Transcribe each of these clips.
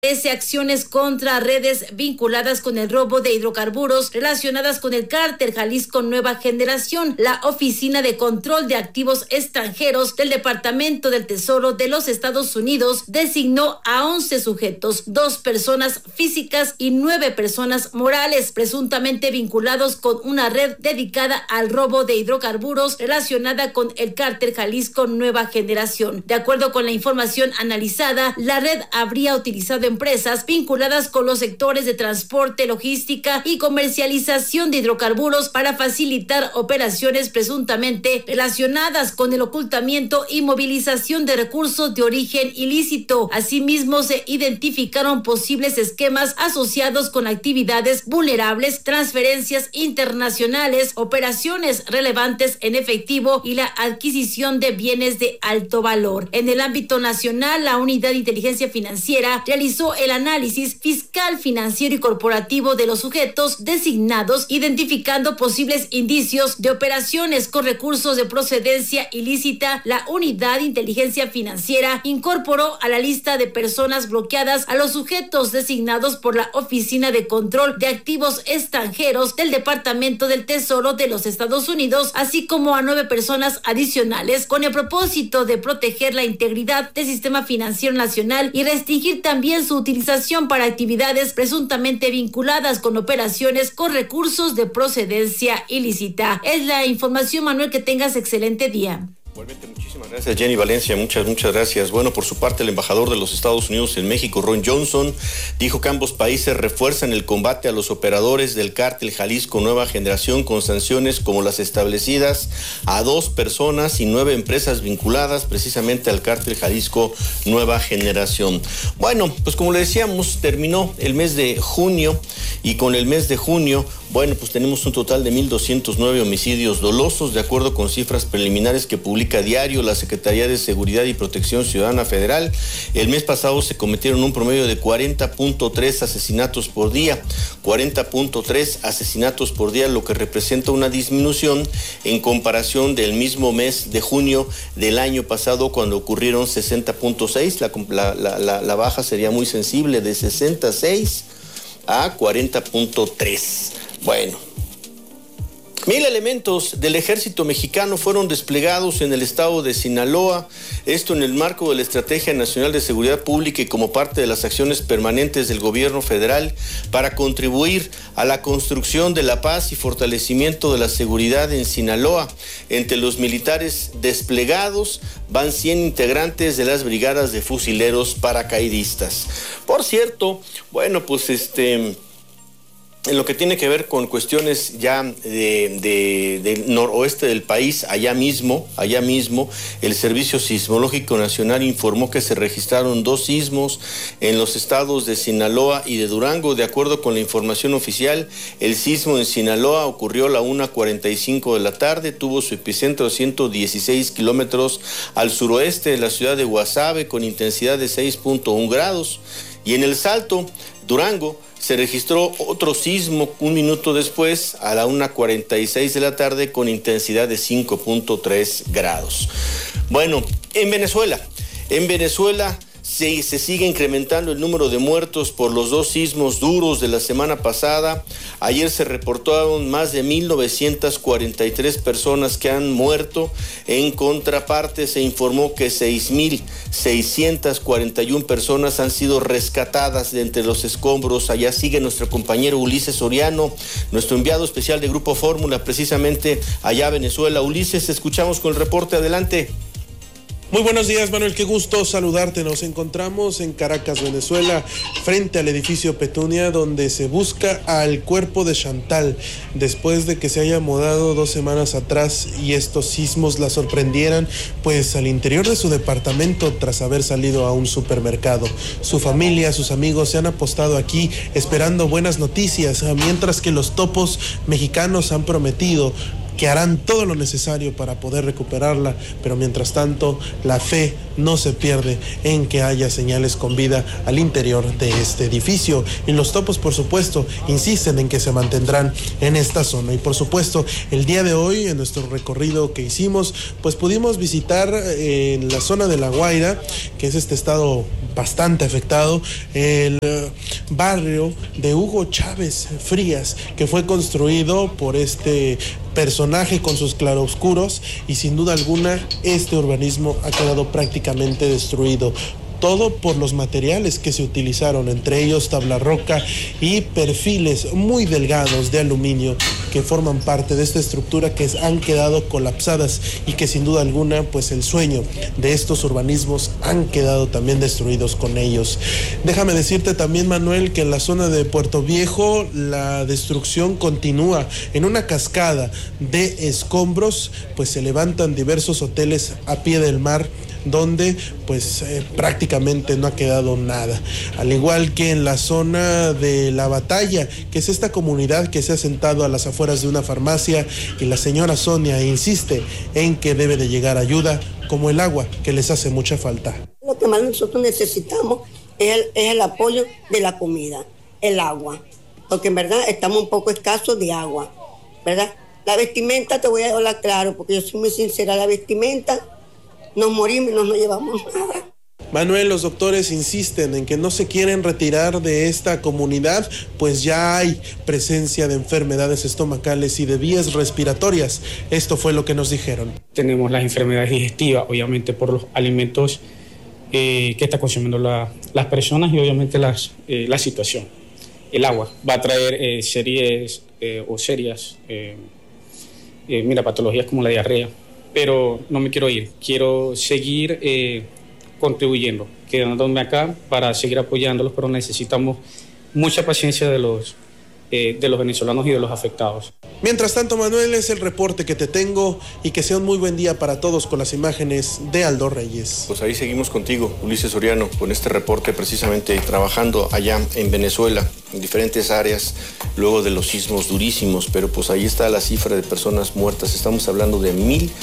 acciones contra redes vinculadas con el robo de hidrocarburos relacionadas con el cártel Jalisco Nueva Generación. La Oficina de Control de Activos Extranjeros del Departamento del Tesoro de los Estados Unidos designó a 11 sujetos, 2 personas físicas y 9 personas morales, presuntamente vinculados con una red dedicada al robo de hidrocarburos relacionada con el cártel Jalisco Nueva Generación. De acuerdo con la información analizada, la red habría utilizado empresas vinculadas con los sectores de transporte, logística y comercialización de hidrocarburos para facilitar operaciones presuntamente relacionadas con el ocultamiento y movilización de recursos de origen ilícito. Asimismo, se identificaron posibles esquemas asociados con actividades vulnerables, transferencias internacionales, operaciones relevantes en efectivo y la adquisición de bienes de alto valor. En el ámbito nacional, la Unidad de Inteligencia Financiera realizó el análisis fiscal, financiero y corporativo de los sujetos designados, identificando posibles indicios de operaciones con recursos de procedencia ilícita. La Unidad de Inteligencia Financiera incorporó a la lista de personas bloqueadas a los sujetos designados por la Oficina de Control de Activos Extranjeros del Departamento del Tesoro de los Estados Unidos, así como a 9 personas adicionales, con el propósito de proteger la integridad del sistema financiero nacional y restringir también su utilización para actividades presuntamente vinculadas con operaciones con recursos de procedencia ilícita. Es la información, Manuel, que tengas excelente día. Igualmente, muchísimas gracias, Jenny Valencia, muchas gracias. Bueno, por su parte, el embajador de los Estados Unidos en México, Ron Johnson, dijo que ambos países refuerzan el combate a los operadores del cártel Jalisco Nueva Generación con sanciones como las establecidas a 2 personas y 9 empresas vinculadas precisamente al cártel Jalisco Nueva Generación. Bueno, pues como le decíamos, terminó el mes de junio y con el mes de junio, bueno, pues tenemos un total de 1,209 homicidios dolosos, de acuerdo con cifras preliminares que publica a diario la Secretaría de Seguridad y Protección Ciudadana Federal. El mes pasado se cometieron un promedio de 40.3 asesinatos por día, 40.3 asesinatos por día, lo que representa una disminución en comparación del mismo mes de junio del año pasado, cuando ocurrieron 60.6. La baja sería muy sensible, de 66 a 40.3. Bueno, 1,000 elementos del ejército mexicano fueron desplegados en el estado de Sinaloa, esto en el marco de la Estrategia Nacional de Seguridad Pública y como parte de las acciones permanentes del gobierno federal para contribuir a la construcción de la paz y fortalecimiento de la seguridad en Sinaloa. Entre los militares desplegados van 100 integrantes de las brigadas de fusileros paracaidistas. Por cierto, bueno, pues en lo que tiene que ver con cuestiones ya del noroeste del país, allá mismo, el Servicio Sismológico Nacional informó que se registraron 2 sismos en los estados de Sinaloa y de Durango. De acuerdo con la información oficial, el sismo en Sinaloa ocurrió a la 1:45 de la tarde, tuvo su epicentro a 116 kilómetros al suroeste de la ciudad de Guasave, con intensidad de 6.1 grados. Y en El Salto, Durango, se registró otro sismo un minuto después, a la 1:46 de la tarde, con intensidad de 5.3 grados. Bueno, en Venezuela se sigue incrementando el número de muertos por los 2 sismos duros de la semana pasada. Ayer se reportaron más de 1,943 personas que han muerto. En contraparte, se informó que 6,641 personas han sido rescatadas de entre los escombros. Allá sigue nuestro compañero Ulises Soriano, nuestro enviado especial de Grupo Fórmula, precisamente allá a Venezuela. Ulises, te escuchamos con el reporte, adelante. Muy buenos días, Manuel, qué gusto saludarte. Nos encontramos en Caracas, Venezuela, frente al edificio Petunia, donde se busca al cuerpo de Chantal, después de que se haya mudado 2 semanas atrás y estos sismos la sorprendieran, pues al interior de su departamento tras haber salido a un supermercado. Su familia, sus amigos se han apostado aquí esperando buenas noticias, mientras que los topos mexicanos han prometido que harán todo lo necesario para poder recuperarla, pero mientras tanto la fe no se pierde en que haya señales con vida al interior de este edificio. Y los topos, por supuesto, insisten en que se mantendrán en esta zona. Y por supuesto, el día de hoy, en nuestro recorrido que hicimos, pues pudimos visitar en la zona de La Guaira, que es este estado bastante afectado el barrio de Hugo Chávez Frías, que fue construido por este personaje con sus claroscuros, y sin duda alguna este urbanismo ha quedado prácticamente destruido. Todo por los materiales que se utilizaron, entre ellos tabla roca y perfiles muy delgados de aluminio que forman parte de esta estructura, que han quedado colapsadas y que sin duda alguna pues el sueño de estos urbanismos han quedado también destruidos con ellos. Déjame decirte también, Manuel, que en la zona de Puerto Viejo la destrucción continúa. En una cascada de escombros pues se levantan diversos hoteles a pie del mar, donde pues prácticamente no ha quedado nada. Al igual que en la zona de La Batalla, que es esta comunidad que se ha asentado a las afueras de una farmacia, y la señora Sonia insiste en que debe de llegar ayuda, como el agua, que les hace mucha falta. Lo que más nosotros necesitamos es el apoyo de la comida, el agua, porque en verdad estamos un poco escasos de agua, ¿verdad? La vestimenta, te voy a hablar claro, porque yo soy muy sincera, la vestimenta, nos morimos y no nos llevamos nada. Manuel, los doctores insisten en que no se quieren retirar de esta comunidad, pues ya hay presencia de enfermedades estomacales y de vías respiratorias. Esto fue lo que nos dijeron. Tenemos las enfermedades digestivas, obviamente por los alimentos que está consumiendo las personas, y obviamente la situación. El agua va a traer serias patologías como la diarrea. Pero no me quiero ir, quiero seguir contribuyendo, quedándome acá para seguir apoyándolos, pero necesitamos mucha paciencia de los venezolanos y de los afectados. Mientras tanto, Manuel, es el reporte que te tengo, y que sea un muy buen día para todos con las imágenes de Aldo Reyes. Pues ahí seguimos contigo, Ulises Soriano, con este reporte, precisamente trabajando allá en Venezuela, en diferentes áreas, luego de los sismos durísimos, pero pues ahí está la cifra de personas muertas. Estamos hablando de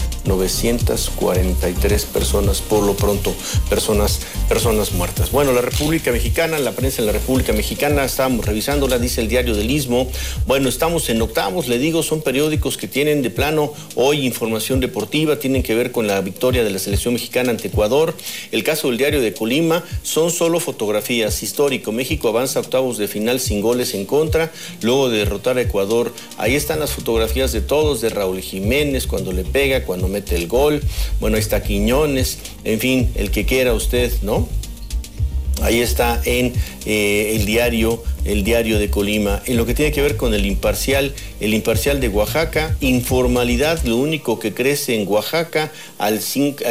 1,943 personas, por lo pronto, personas muertas. Bueno, la República Mexicana, la prensa en la República Mexicana, estábamos revisándola, dice el Diario del Istmo. Bueno, estamos en octavos, le digo, son periódicos que tienen de plano hoy información deportiva, tienen que ver con la victoria de la selección mexicana ante Ecuador. El caso del Diario de Colima son solo fotografías. Histórico, México avanza a octavos de final sin goles en contra, luego de derrotar a Ecuador. Ahí están las fotografías de todos, de Raúl Jiménez, cuando le pega, cuando mete el gol. Bueno, ahí está Quiñones, en fin, el que quiera usted, ¿no? Ahí está en el diario de Colima. En lo que tiene que ver con el imparcial de Oaxaca, informalidad, lo único que crece en Oaxaca al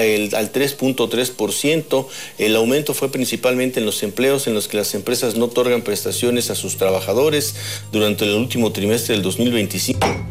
3.3%. El aumento fue principalmente en los empleos en los que las empresas no otorgan prestaciones a sus trabajadores durante el último trimestre del 2025.